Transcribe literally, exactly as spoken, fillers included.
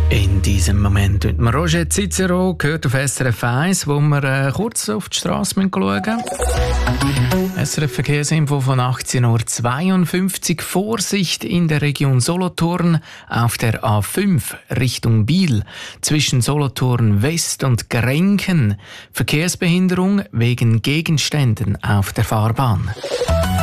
In diesem Moment mit Roger Cicero gehört auf S R F eins, wo wir äh, kurz auf die Straße schauen müssen. S R F Verkehrsinfo von achtzehn Uhr zweiundfünfzig. Vorsicht in der Region Solothurn auf der A fünf Richtung Biel zwischen Solothurn West und Grenken. Verkehrsbehinderung wegen Gegenständen auf der Fahrbahn.